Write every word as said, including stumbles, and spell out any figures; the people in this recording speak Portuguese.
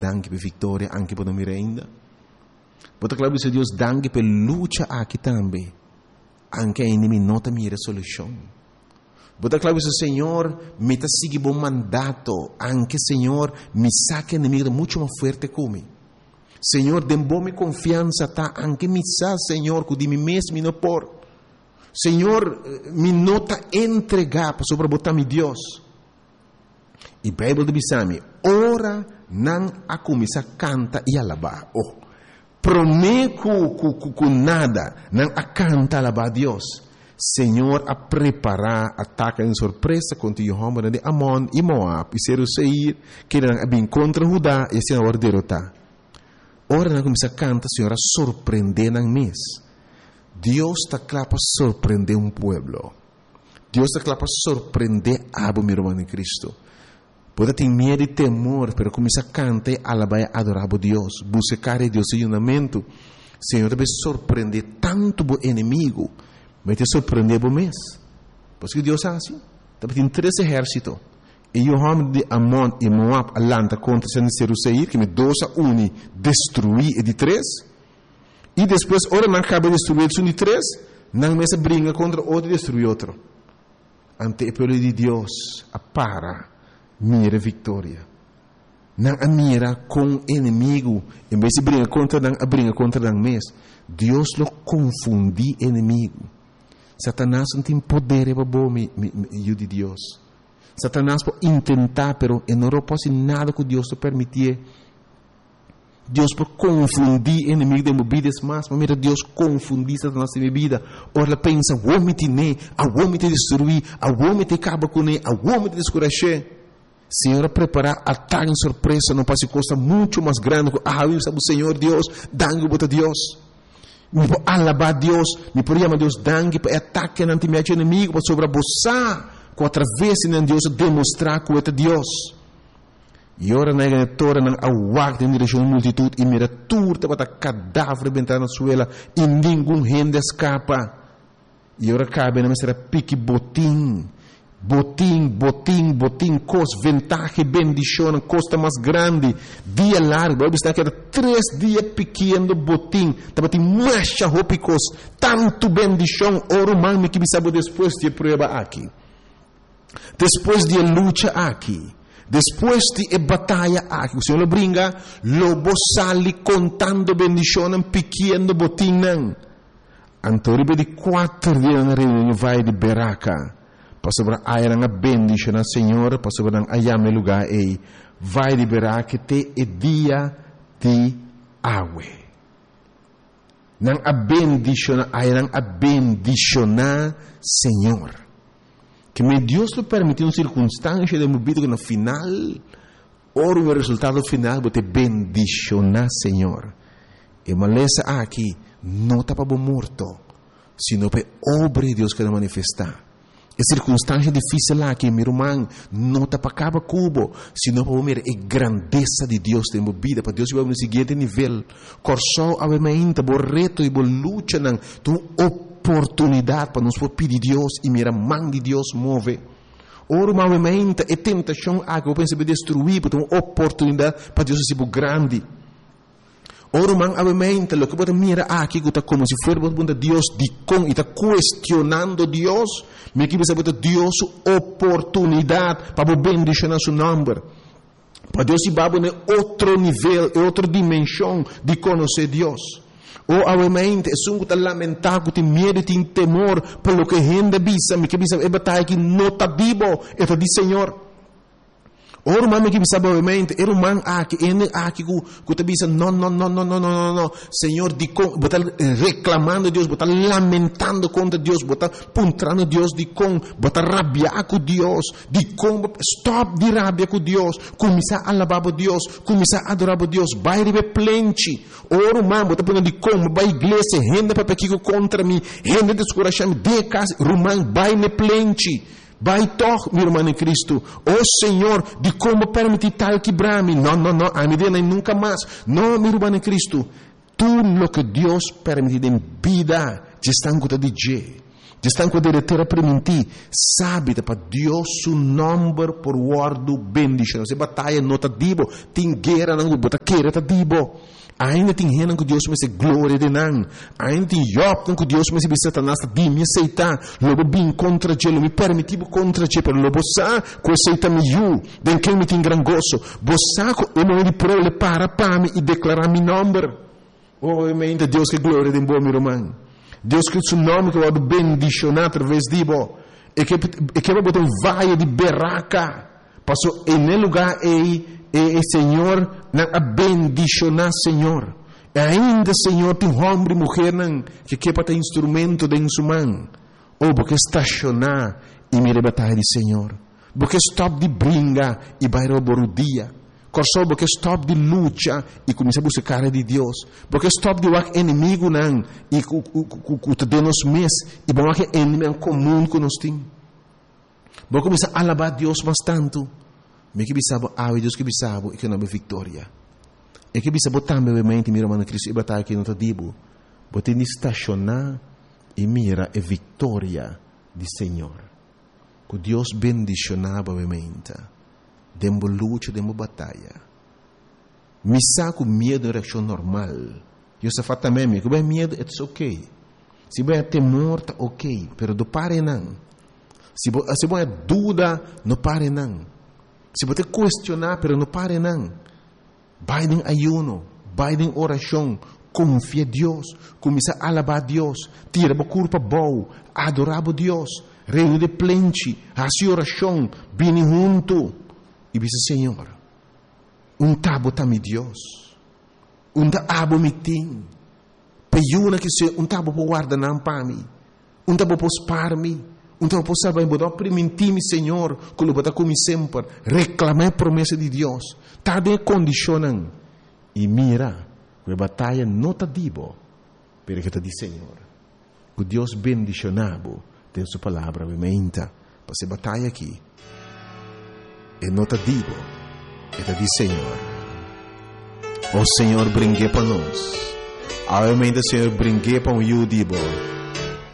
danke per vittoria anche per noi ainda. Bota claro se Deus danke per luta aqui também. Anche ainda me nota minha resolução. Bota claro se Senhor me tá seguir bom mandato, anche Senhor me saque inimigo muito mais forte como. Senhor, dem bom confiança tá anche me sa Senhor que de mim mesmo não por. Senhor, me nota entregar para sobre botar mi Deus. E Bíblia de Bisami, ora não a começar canta e alabar. Oh, prometo com nada, não a canta alabar a Deus. Senhor, a preparar ataque em surpresa contra o homem de Amon e Moab e Seir, que não bem contra Judá e se não derrotar. Ora não começar canta, Senhor, a surpreender na mês. Deus está claro para surpreender um povo. Deus está claro para surpreender a meu irmão em Cristo. Pode ter medo e temor, mas começa a cantar e alabar e adorar a Deus. Buscar a Deus em unamento. Senhor, deve surpreender tanto o inimigo, mas te surpreender o mês. Porque Deus é assim. Deve ter três exércitos. E o homem de Amon e Moab alanta contra Seir, que me dois a um destruir e de três. E depois, ora não acaba de destruir o de três, não mais briga contra outro e destruir outro. Ante o poder de Deus, a para, mira vitória. Não a mira com o inimigo, em vez de briga contra não a briga contra não mês. Deus lo confundi inimigo. Satanás não tem poder para bom me de Deus. Satanás pode tentar, pero não pode nada que Deus te permitir. Deus pode confundir o inimigo de movidas mais, mas mira, Deus confundir Satanás de minha vida. Ora, pensa, o homem te ne, o homem te destruir, o homem te acaba com ele, o homem te descuracher. Senhor, preparar ataque em surpresa, não pode costa muito mais grande. Ah, eu sabe o Senhor Deus, dangue para Deus. Me pode alabar Deus, me pode chamar Deus dangue para ataque ante meu inimigo, para sobreabusar, com através de Deus demonstrar que é Deus. E ora na igreja não aguarda em direção à multitud e mira turta para cadáver bentar na suela e nenhum rende escapa. E ora cabe na será pique botim, botim, botim, botim, cos, ventaja, bendição, costa mais grande, dia largo, vai estar que era três dias pequeno botim, estava tem marcha ropicos, tanto bendição, ora humano que sabe depois de prova aqui, depois de luta aqui. Depois de batalha aqui, o Senhor brinca, lobo sali contando bendição pequeno botinho. Antoribe de quatro dias na reunião vai de Beraca. Para a era bendição ao Senhor, para a ayame lugar aí. Vai de Beraca te é dia de água. Não a bendição, a era a bendição Senhor. Que me Deus lhe permitiu uma circunstância de minha vida que no final, ora o resultado final, vou te bendicionar, Senhor. E maleza aqui, não está para morto, sino para obra de Deus que vai manifestar. E circunstância difícil lá, que meu irmão, não está para cada cubo, sino para ver a grandeza de Deus em minha vida, para Deus ir no seguinte nível. Corsó, obviamente, o reto e a luta, tu oportunidade para nos pedir Deus e mira mão de Deus move. Ora, obviamente, a tentação a que eu penso destruir, porque uma oportunidade para Deus ser grande. Ora, obviamente, o que você mira aqui, que está como se fosse Deus de com e está questionando Deus, me que você bota Deus oportunidade para bendicionar seu nome. Para Deus ir para outro nível, outra dimensão de conhecer Deus. Ou, obviamente, é um que está lamentado, que tem medo, tem temor, pelo que a gente bisa, me que bisa, é batalha que não está vivo, é de Senhor. Ora, mas me que bisa, obviamente, é um man aqui, é aqui que está bisa, não, não, não, não, não, não, não, Senhor, de com, está reclamando Deus, está lamentando contra Deus, está puntrando Deus de com, está rabiar com Deus, de com, stop de rabia com Deus, começar a alabar a Deus, começar a adorar a Deus, vai receber plente. Ora, man, está punando de com, vai igreja, renda para pequeno contra mim, renda descorachar-me, de casa, rumão, vai ne plente. Vai toch, meu irmão em Cristo. Oh Senhor, de como permitir tal quebrar-me? Não, não, não, a medida nem nunca mais. Não, meu irmão em Cristo. Tudo o que Deus permite em vida, já está em conta de Deus. Estão com a diretora permitir, sabe, para Deus o número por guardo bendição. Se batalha não está dibo, tem guerra não, bota guerra está dibo. Ainda tem renan com Deus, mas é glória de nan. Ainda tem Job com Deus, mas é Satanás está bem me aceitar. Logo bem contra ele, me permitivo contra ele, pero logo sa, com aceita me you, den que me tem gran gozo. Bossa com o momento de prole para para me e declarar meu nome. Oh, ainda Deus que glória de bom meu irmão. Deus que o seu nome que vai bendicionar através de bo e que e que vai botar um vale de berraca passou em el lugar e e Senhor na bendicionar Senhor e ainda Senhor tem homem e mulher não que que para ter instrumento de insuman ou porque estacionar e me batalha de Senhor porque stop de brinca e bairro borudia Corso porque stop de luta e começa a buscar de Deus. Porque stop de o inimigo não e o te de nos mes e bom que inimigo comum que nós tem. Porque começa a alabar Deus bastante. Me que bisabo a Deus que bisabo e que não é vitória. E que bisabo também obviamente mira mano Cristo e batalha que não te digo. Bote ni estacionar e mira a vitória do Senhor. Que Deus bendicionava obviamente. Dembo luta, dembo batalha. Me saco medo é reação normal. Eu só faço também, que bem medo, é ok. Se bem temor, tá ok, pero do pare não. Se se bem dúvida, não pare não. Se você questionar, pero não pare não. Vai em ayuno, vai em oração, confia em Deus, começa a alabar Deus, tira a culpa boa, adorar a Deus, reino de plente, a sua oração, bem junto. E disse, Senhor, um tabo tá me Deus, um tabo me tem, peiuna que se um tabo por guarda não para mim, um tabo por spar me, um tabo por saber, botar permitir-me, Senhor, que eu botar como sempre, reclamar a promessa de Deus, tá de condicionam, e mira, que a batalha não tá dibo, pero que tá de Senhor, que Deus bendicionado, tem sua palavra, obviamente, para essa batalha aqui. E não te digo, e te diz Senhor, o Senhor brinque para nós, obviamente o Senhor brinque para o eu digo,